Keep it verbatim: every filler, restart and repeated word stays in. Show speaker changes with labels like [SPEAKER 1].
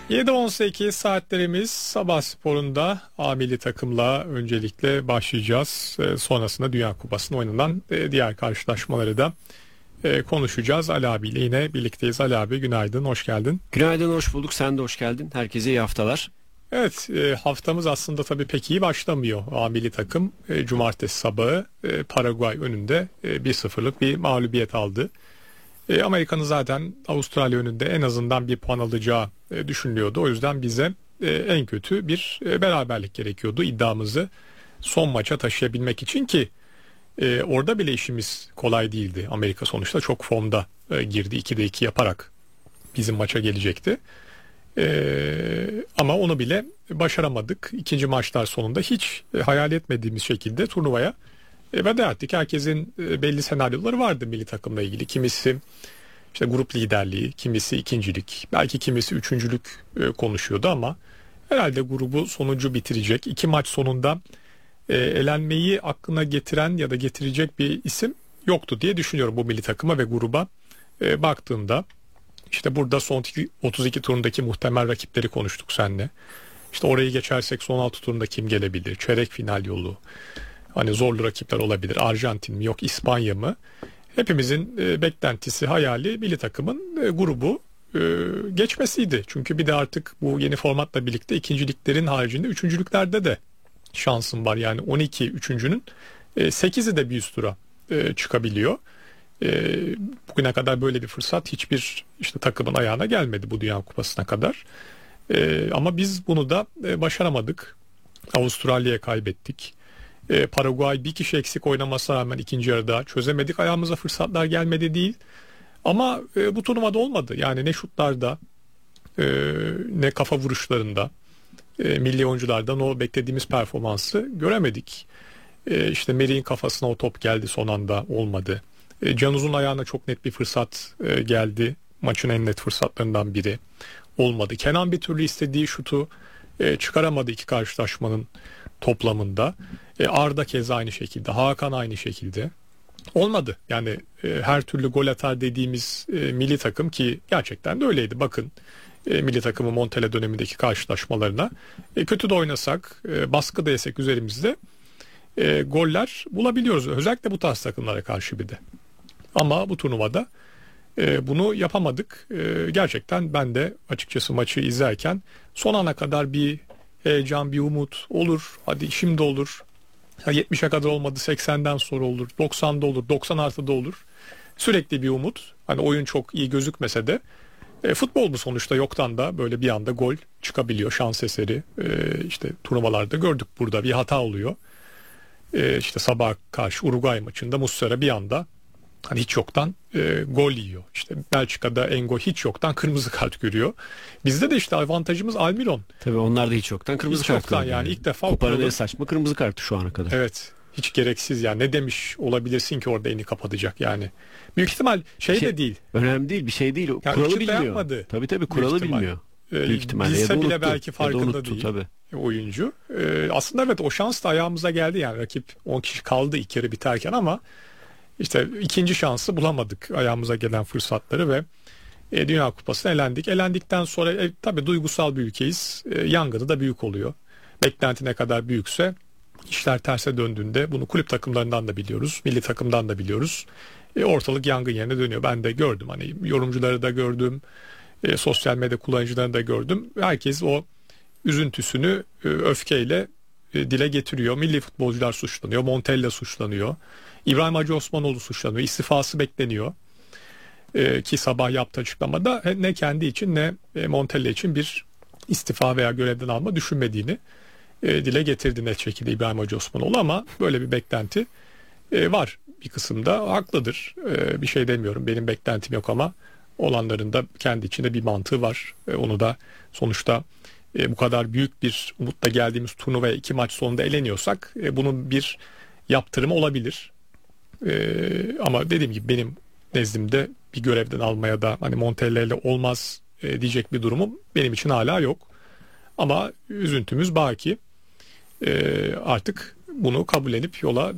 [SPEAKER 1] yedi on sekiz saatlerimiz sabah sporunda A milli takımla öncelikle başlayacağız. E, sonrasında Dünya Kupası'nda oynanan e, diğer karşılaşmaları da e, konuşacağız. Ali abiyle yine birlikteyiz. Ali abi günaydın, hoş geldin.
[SPEAKER 2] Günaydın, hoş bulduk. Sen de hoş geldin. Herkese iyi haftalar.
[SPEAKER 1] Evet, e, haftamız aslında tabii pek iyi başlamıyor. A milli takım e, cumartesi sabahı e, Paraguay önünde e, bir sıfırlık bir mağlubiyet aldı. E, Amerika'nın zaten Avustralya önünde en azından bir puan alacağı e, düşünülüyordu. O yüzden bize e, en kötü bir e, beraberlik gerekiyordu iddiamızı son maça taşıyabilmek için ki e, orada bile işimiz kolay değildi. Amerika sonuçta çok formda e, girdi, ikide iki yaparak bizim maça gelecekti. E, ama onu bile başaramadık. İkinci maçlar sonunda hiç e, hayal etmediğimiz şekilde turnuvaya E, veda ettik. Herkesin e, belli senaryoları vardı milli takımla ilgili. Kimisi işte grup liderliği, kimisi ikincilik, belki kimisi üçüncülük e, konuşuyordu ama herhalde grubu sonuncu bitirecek. İki maç sonunda e, elenmeyi aklına getiren ya da getirecek bir isim yoktu diye düşünüyorum bu milli takıma ve gruba e, baktığında. İşte burada son otuz iki turundaki muhtemel rakipleri konuştuk seninle. İşte orayı geçersek son altı turunda kim gelebilir? Çeyrek final yolu. Hani zorlu rakipler olabilir. Arjantin mi yok İspanya mı? Hepimizin e, beklentisi, hayali milli takımın e, grubu e, geçmesiydi. Çünkü bir de artık bu yeni formatla birlikte ikinciliklerin haricinde üçüncülüklerde de şansım var. Yani on iki üçüncünün e, sekizi de bir üst tura e, çıkabiliyor. E, bugüne kadar böyle bir fırsat hiçbir işte takımın ayağına gelmedi bu Dünya Kupası'na kadar. E, ama biz bunu da e, başaramadık. Avustralya'ya kaybettik. E, Paraguay bir kişi eksik oynamasına rağmen ikinci yarıda çözemedik. Ayağımıza fırsatlar gelmedi değil. Ama e, bu turnuvada olmadı. Yani ne şutlarda e, ne kafa vuruşlarında e, milli oyunculardan o beklediğimiz performansı göremedik. E, işte Merih'in kafasına o top geldi, son anda olmadı. E, Canuz'un ayağına çok net bir fırsat e, geldi. Maçın en net fırsatlarından biri olmadı. Kenan bir türlü istediği şutu e, çıkaramadı iki karşılaşmanın toplamında. E, Arda keza aynı şekilde, Hakan aynı şekilde. Olmadı. Yani e, her türlü gol atar dediğimiz e, milli takım ki gerçekten de öyleydi. Bakın e, milli takımı Montella dönemindeki karşılaşmalarına. E, kötü de oynasak, e, baskı da yesek üzerimizde e, goller bulabiliyoruz. Özellikle bu tarz takımlara karşı bir de. Ama bu turnuvada e, bunu yapamadık. E, gerçekten ben de açıkçası maçı izlerken son ana kadar bir heyecan, bir umut olur. Hadi şimdi olur. yetmişe kadar olmadı, seksenden sonra olur, doksanda olur, doksan artıda olur. Sürekli bir umut. Hani oyun çok iyi gözükmese de e, futbol bu sonuçta, yoktan da böyle bir anda gol çıkabiliyor, şans eseri. E, işte turnuvalarda gördük, burada bir hata oluyor. E, işte sabah karşı Uruguay maçında Muslera bir anda hani hiç yoktan e, gol yiyor. İşte Belçika'da Engo hiç yoktan kırmızı kart görüyor. Bizde de işte avantajımız Almiron.
[SPEAKER 2] Tabii onlar da hiç yoktan kırmızı
[SPEAKER 1] Hiç
[SPEAKER 2] kart
[SPEAKER 1] yoktan
[SPEAKER 2] gördü.
[SPEAKER 1] yani ilk defa
[SPEAKER 2] Kupanın
[SPEAKER 1] okulalı.
[SPEAKER 2] en saçma kırmızı kartı şu ana kadar.
[SPEAKER 1] Evet. Hiç gereksiz yani, ne demiş olabilirsin ki orada elini kapatacak yani. Büyük ihtimal şey,
[SPEAKER 2] Şey,
[SPEAKER 1] de değil.
[SPEAKER 2] Önemli değil, bir şey değil.
[SPEAKER 1] Yani
[SPEAKER 2] Kuralı
[SPEAKER 1] ırkçılık da
[SPEAKER 2] bilmiyor.
[SPEAKER 1] yapmadı.
[SPEAKER 2] Tabii tabii,
[SPEAKER 1] Büyük
[SPEAKER 2] kuralı
[SPEAKER 1] ihtimal.
[SPEAKER 2] bilmiyor.
[SPEAKER 1] Ee,
[SPEAKER 2] Büyük ihtimalle.
[SPEAKER 1] Bilse
[SPEAKER 2] Ya da
[SPEAKER 1] bile
[SPEAKER 2] unuttu,
[SPEAKER 1] belki
[SPEAKER 2] ya da
[SPEAKER 1] farkında
[SPEAKER 2] unuttu,
[SPEAKER 1] değil
[SPEAKER 2] tabii.
[SPEAKER 1] oyuncu. Ee, aslında evet, o şans da ayağımıza geldi yani, rakip on kişi kaldı ilk yarı biterken ama işte ikinci şansı bulamadık, ayağımıza gelen fırsatları ve e, Dünya Kupası'na elendik. Elendikten sonra e, tabii duygusal bir ülkeyiz. E, yangını da büyük oluyor. Beklenti ne kadar büyükse işler terse döndüğünde, bunu kulüp takımlarından da biliyoruz, milli takımdan da biliyoruz. E, ortalık yangın yerine dönüyor. Ben de gördüm, hani yorumcuları da gördüm, e, sosyal medya kullanıcılarını da gördüm. Herkes o üzüntüsünü e, öfkeyle e, dile getiriyor. Milli futbolcular suçlanıyor, Montella suçlanıyor, İbrahim Hacı Osmanoğlu suçlanıyor, istifası bekleniyor. E, ki sabah yaptığı açıklamada ne kendi için ne e, Montella için bir istifa veya görevden alma düşünmediğini e, dile getirdi net şekilde İbrahim Hacı Osmanoğlu, ama böyle bir beklenti e, var. Bir kısımda haklıdır. E, bir şey demiyorum. Benim beklentim yok ama olanların da kendi içinde bir mantığı var. E, onu da sonuçta e, bu kadar büyük bir umutla geldiğimiz turnuvaya iki maç sonunda eleniyorsak e, bunun bir yaptırımı olabilir. E, ama dediğim gibi benim nezdimde bir görevden almaya da hani Montella ile olmaz e, diyecek bir durumum benim için hala yok. Ama üzüntümüz baki. E, artık bunu kabullenip yola